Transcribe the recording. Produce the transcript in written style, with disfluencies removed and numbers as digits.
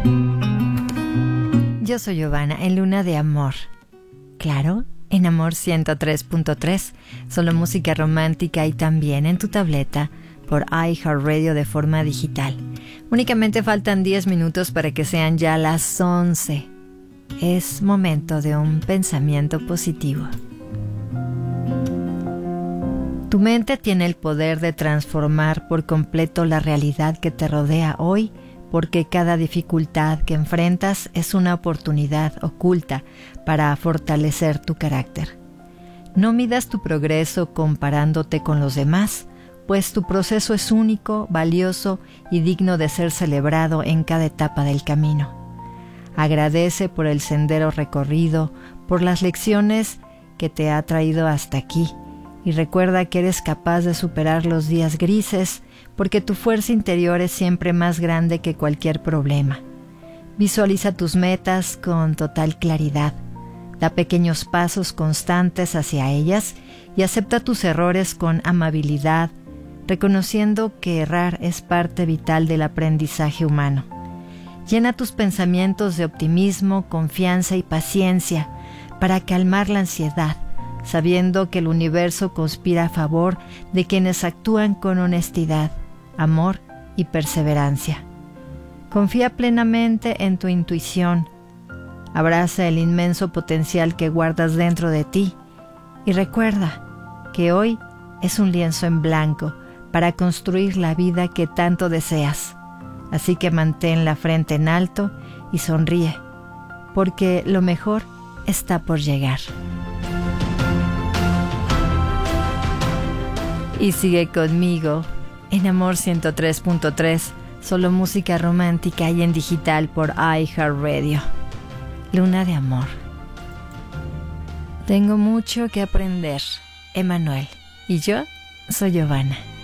Yo soy Giovanna en Luna de Amor. Claro, en Amor 103.3, solo música romántica y también en tu tableta por iHeartRadio de forma digital. Únicamente faltan 10 minutos para que sean ya las 11. Es momento de un pensamiento positivo. Tu mente tiene el poder de transformar por completo la realidad que te rodea hoy, porque cada dificultad que enfrentas es una oportunidad oculta para fortalecer tu carácter. No midas tu progreso comparándote con los demás, pues tu proceso es único, valioso y digno de ser celebrado en cada etapa del camino. Agradece por el sendero recorrido, por las lecciones que te ha traído hasta aquí, y recuerda que eres capaz de superar los días grises, porque tu fuerza interior es siempre más grande que cualquier problema. Visualiza tus metas con total claridad. Da pequeños pasos constantes hacia ellas y acepta tus errores con amabilidad, reconociendo que errar es parte vital del aprendizaje humano. Llena tus pensamientos de optimismo, confianza y paciencia para calmar la ansiedad, sabiendo que el universo conspira a favor de quienes actúan con honestidad, amor y perseverancia. Confía plenamente en tu intuición. Abraza el inmenso potencial que guardas dentro de ti y recuerda que hoy es un lienzo en blanco para construir la vida que tanto deseas. Así que mantén la frente en alto y sonríe, porque lo mejor está por llegar. Y sigue conmigo en Amor 103.3, solo música romántica y en digital por iHeartRadio. Luna de Amor. Tengo mucho que aprender, Emanuel. Y yo soy Giovanna.